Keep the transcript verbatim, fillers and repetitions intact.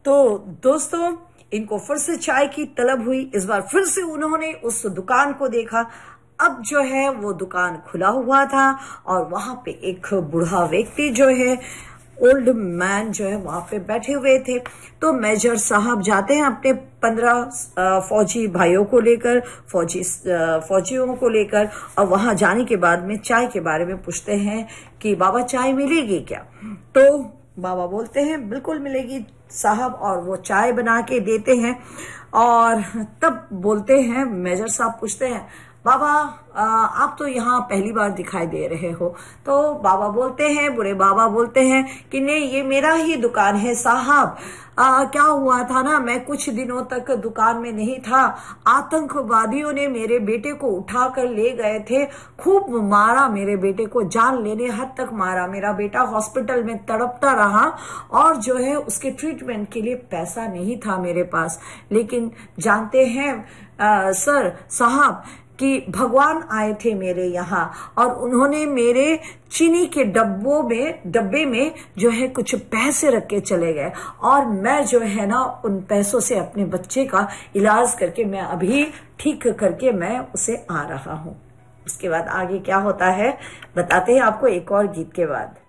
तो दोस्तों इनको फिर से चाय की तलब हुई। इस बार फिर से उन्होंने उस दुकान को देखा। अब जो है वो दुकान खुला हुआ था और वहां पे एक बूढ़ा व्यक्ति जो है, ओल्ड मैन जो है वहां पे बैठे हुए थे। तो मेजर साहब जाते हैं अपने पंद्रह फौजी भाइयों को लेकर, फौजी फौजियों को लेकर, और वहां जाने के बाद में चाय के बारे में पूछते हैं कि बाबा चाय मिलेगी क्या। तो बाबा बोलते हैं बिल्कुल मिलेगी साहब, और वो चाय बना के देते हैं। और तब बोलते हैं, मेजर साहब पूछते हैं बाबा आप तो यहाँ पहली बार दिखाई दे रहे हो। तो बाबा बोलते हैं, बूढ़े बाबा बोलते हैं कि नहीं ये मेरा ही दुकान है साहब। आ, क्या हुआ था ना, मैं कुछ दिनों तक दुकान में नहीं था। आतंकवादियों ने मेरे बेटे को उठा कर ले गए थे, खूब मारा मेरे बेटे को, जान लेने हद तक मारा। मेरा बेटा हॉस्पिटल में तड़पता रहा और जो है उसके ट्रीटमेंट के लिए पैसा नहीं था मेरे पास। लेकिन जानते हैं आ, सर साहब कि भगवान आए थे मेरे यहाँ और उन्होंने मेरे चीनी के डब्बों में डब्बे में जो है कुछ पैसे रख के चले गए, और मैं जो है ना उन पैसों से अपने बच्चे का इलाज करके मैं अभी ठीक करके मैं उसे आ रहा हूँ। उसके बाद आगे क्या होता है बताते हैं आपको एक और गीत के बाद।